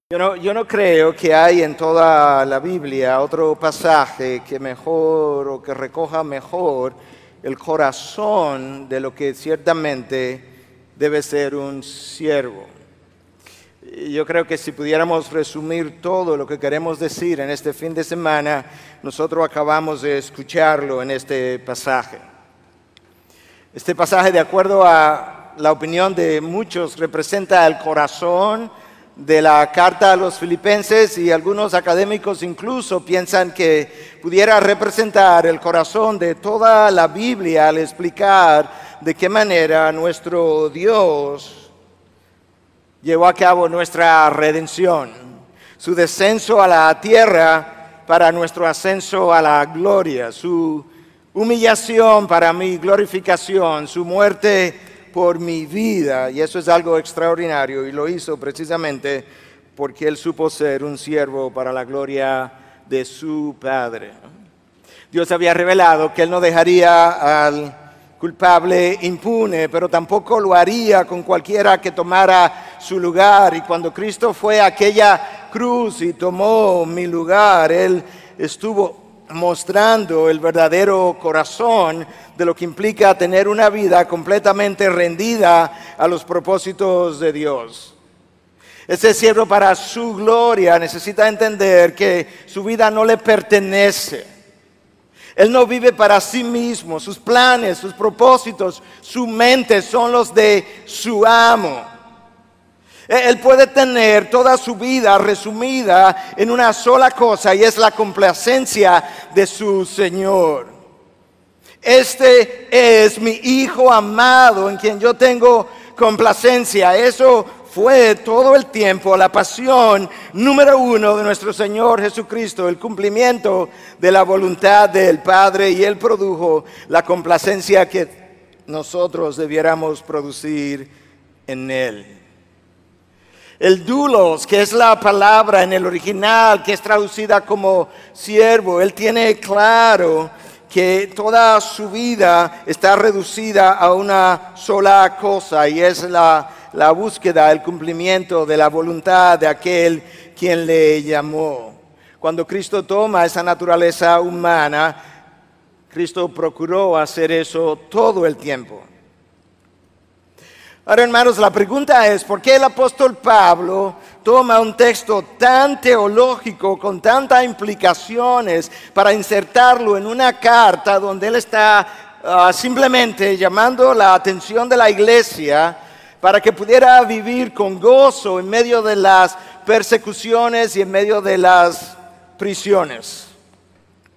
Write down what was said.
Yo no creo que hay en toda la Biblia otro pasaje que mejor o que recoja mejor el corazón de lo que ciertamente debe ser un siervo. Yo creo que si pudiéramos resumir todo lo que queremos decir en este fin de semana, nosotros acabamos de escucharlo en este pasaje. Este pasaje, de acuerdo a la opinión de muchos, representa el corazón de la carta a los Filipenses, y algunos académicos incluso piensan que pudiera representar el corazón de toda la Biblia al explicar de qué manera nuestro Dios llevó a cabo nuestra redención, su descenso a la tierra para nuestro ascenso a la gloria, su humillación para mi glorificación, su muerte por mi vida, y eso es algo extraordinario, y lo hizo precisamente porque Él supo ser un siervo para la gloria de su Padre. Dios había revelado que Él no dejaría al culpable impune, pero tampoco lo haría con cualquiera que tomara su lugar, y cuando Cristo fue a aquella cruz y tomó mi lugar, Él estuvo mostrando el verdadero corazón de lo que implica tener una vida completamente rendida a los propósitos de Dios. Ese siervo para su gloria necesita entender que su vida no le pertenece. Él no vive para sí mismo, sus planes, sus propósitos, su mente son los de su amo. Él puede tener toda su vida resumida en una sola cosa, y es la complacencia de su Señor. Este es mi Hijo amado en quien yo tengo complacencia. Eso fue todo el tiempo la pasión número uno de nuestro Señor Jesucristo, el cumplimiento de la voluntad del Padre, y Él produjo la complacencia que nosotros debiéramos producir en Él. El doulos, que es la palabra en el original que es traducida como siervo, él tiene claro que toda su vida está reducida a una sola cosa, y es la búsqueda, el cumplimiento de la voluntad de aquel quien le llamó. Cuando Cristo toma esa naturaleza humana, Cristo procuró hacer eso todo el tiempo. Ahora, hermanos, la pregunta es, ¿por qué el apóstol Pablo toma un texto tan teológico, con tantas implicaciones, para insertarlo en una carta donde él está simplemente llamando la atención de la iglesia para que pudiera vivir con gozo en medio de las persecuciones y en medio de las prisiones?